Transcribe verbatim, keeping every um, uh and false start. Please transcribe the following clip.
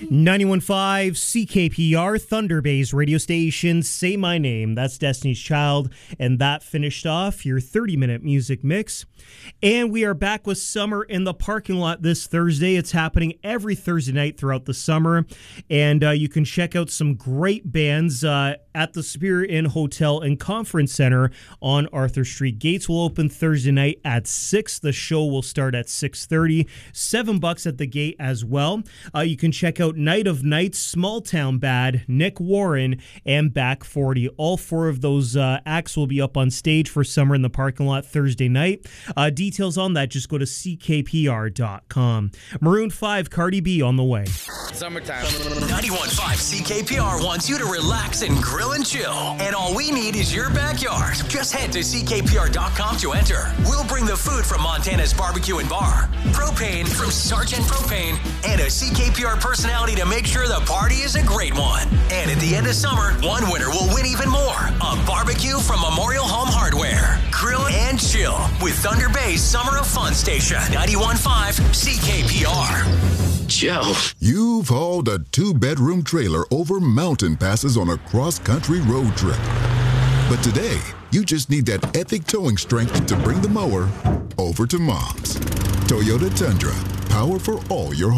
ninety-one point five C K P R, Thunder Bay's radio station. Say My Name. That's Destiny's Child. And that finished off your thirty-minute music mix. And we are back with Summer in the Parking Lot this Thursday. It's happening every Thursday night throughout the summer. And uh, you can check out some great bands uh, at the Superior Inn Hotel and Conference Center on Arthur Street. Gates will open Thursday night at six. The show will start at six thirty. Seven bucks at the gate as well. Uh, you can check out Night of Nights, Small Town Bad, Nick Warren, and Back forty. All four of those uh, acts will be up on stage for Summer in the Parking Lot Thursday night. Uh, details on that, just go to C K P R dot com. Maroon five, Cardi B on the way. Summertime. ninety-one point five C K P R wants you to relax and grill and chill. And all we need is your backyard. Just head to C K P R dot com to enter. We'll bring the food from Montana's Barbecue and Bar, propane from Sergeant Propane, and a C K P R personality to make sure the party is a great one. And at the end of summer, one winner will win even more. A barbecue from Memorial Home Hardware. Grill and chill with Thunder Bay's Summer of Fun Station. ninety-one point five C K P R. Joe. You've hauled a two-bedroom trailer over mountain passes on a cross-country road trip. But today, you just need that epic towing strength to bring the mower over to Mom's. Toyota Tundra. Power for all your